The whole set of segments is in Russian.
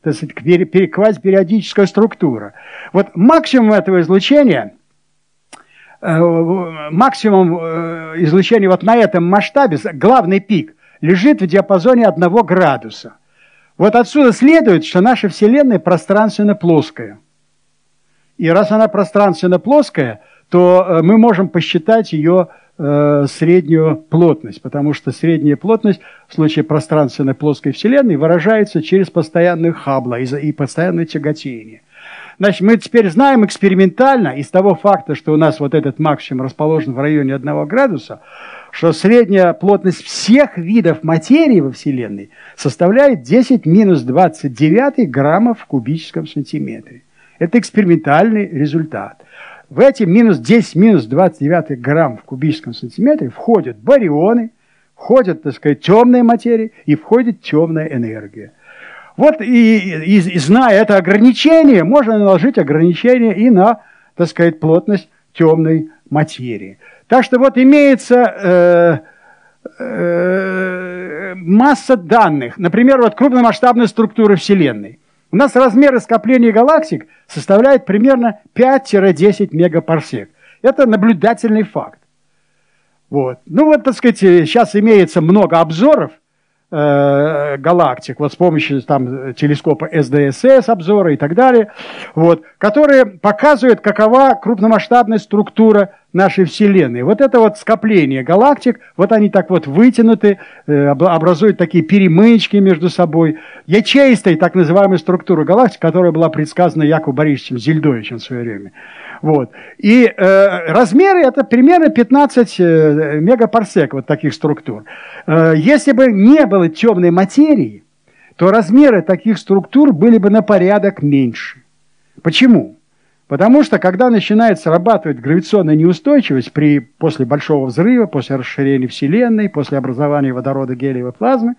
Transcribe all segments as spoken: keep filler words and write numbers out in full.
так сказать, квазипериодическая структура. Вот максимум этого излучения, максимум излучения вот на этом масштабе, главный пик, лежит в диапазоне одного градуса. Вот отсюда следует, что наша Вселенная пространственно плоская. И раз она пространственно плоская, то мы можем посчитать ее э, среднюю плотность, потому что средняя плотность в случае пространственной плоской Вселенной выражается через постоянную Хаббла и, и постоянное тяготение. Значит, мы теперь знаем экспериментально из того факта, что у нас вот этот максимум расположен в районе одного градуса, что средняя плотность всех видов материи во Вселенной составляет десять минус двадцать девять граммов в кубическом сантиметре. Это экспериментальный результат. В эти минус десять минус двадцать девять грамм в кубическом сантиметре входят барионы, входят, так сказать, темная материя и входит темная энергия. Вот и, и, и зная это ограничение, можно наложить ограничение и на, так сказать, плотность темной материи. Так что вот имеется э, э, масса данных. Например, вот крупномасштабная структура Вселенной. У нас размеры скопления галактик составляют примерно пять-десять мегапарсек. Это наблюдательный факт. Вот. Ну вот, так сказать, сейчас имеется много обзоров э, галактик, вот с помощью там, телескопа эс дэ эс эс обзора и так далее, вот, которые показывают, какова крупномасштабная структура нашей Вселенной. Вот это вот скопление галактик, вот они так вот вытянуты, э, образуют такие перемычки между собой. Ячеистой так называемой структуры галактик, которая была предсказана Яковом Борисовичем Зельдовичем в свое время. Вот. И э, размеры это примерно пятнадцать э, мегапарсек вот таких структур. Э, если бы не было темной материи, то размеры таких структур были бы на порядок меньше. Почему? Потому что, когда начинает срабатывать гравитационная неустойчивость при, после большого взрыва, после расширения Вселенной, после образования водорода, гелиевой плазмы,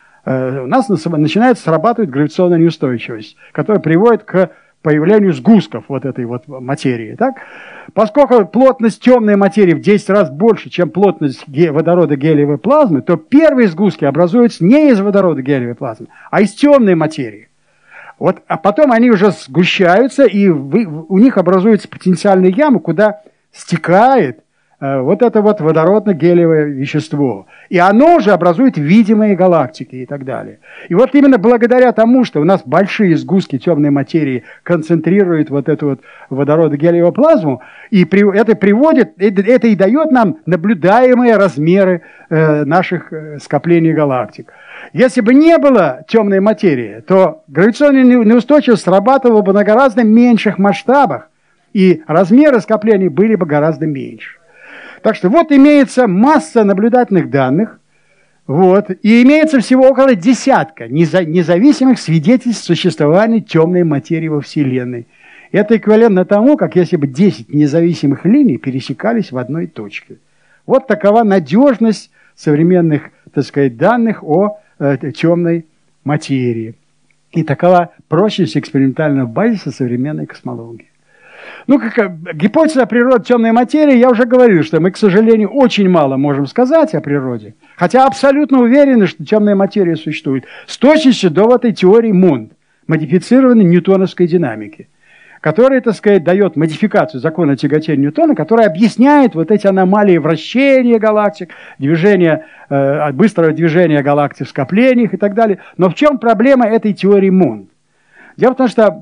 э, у нас начинает срабатывать гравитационная неустойчивость, которая приводит к появлению сгустков вот этой вот материи. Так? Поскольку плотность темной материи в десять раз больше, чем плотность водорода гелиевой плазмы, то первые сгустки образуются не из водорода гелиевой плазмы, а из темной материи. Вот, а потом они уже сгущаются, и вы, у них образуется потенциальная яма, куда стекает э, вот это вот водородно-гелиевое вещество. И оно уже образует видимые галактики и так далее. И вот именно благодаря тому, что у нас большие сгустки темной материи концентрируют вот эту вот водородно-гелиевую плазму, и при, это приводит, это, это и дает нам наблюдаемые размеры э, наших э, скоплений галактик. Если бы не было темной материи, то гравитационная неустойчивость срабатывала бы на гораздо меньших масштабах, и размеры скоплений были бы гораздо меньше. Так что вот имеется масса наблюдательных данных, вот, и имеется всего около десятка независимых свидетельств существования темной материи во Вселенной. Это эквивалентно тому, как если бы десять независимых линий пересекались в одной точке. Вот такова надежность современных, так сказать, данных о темной материи. И такова прочность экспериментального базиса современной космологии. Ну, как гипотеза о природе темной материи, я уже говорил, что мы, к сожалению, очень мало можем сказать о природе, хотя абсолютно уверены, что темная материя существует, с точностью до вот этой теории Монд, модифицированной ньютоновской динамики, которая, так сказать, дает модификацию закона тяготения Ньютона, которая объясняет вот эти аномалии вращения галактик, движения, э, быстрого движения галактик в скоплениях и так далее. Но в чем проблема этой теории Монд? Дело в том, что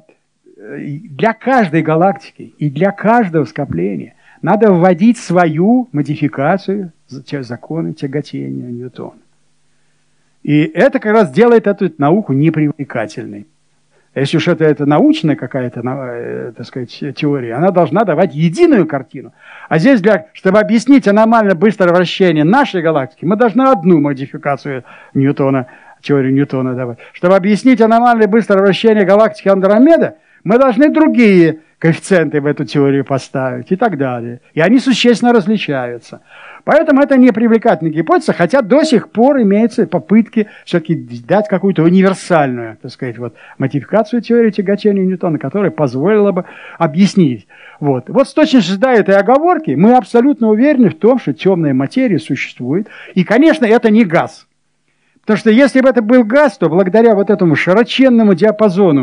для каждой галактики и для каждого скопления надо вводить свою модификацию закона тяготения Ньютона. И это как раз делает эту науку непривлекательной. Если уж это, это научная какая-то, э, так сказать, теория, она должна давать единую картину. А здесь, для, чтобы объяснить аномально быстрое вращение нашей галактики, мы должны одну модификацию Ньютона, теорию Ньютона давать. Чтобы объяснить аномально быстрое вращение галактики Андромеда, мы должны другие коэффициенты в эту теорию поставить и так далее. И они существенно различаются. Поэтому это не привлекательная гипотеза, хотя до сих пор имеются попытки все-таки дать какую-то универсальную, так сказать, вот, модификацию теории тяготения Ньютона, которая позволила бы объяснить. Вот, вот с точностью до этой оговорки мы абсолютно уверены в том, что темная материя существует. И, конечно, это не газ. Потому что если бы это был газ, то благодаря вот этому широченному диапазону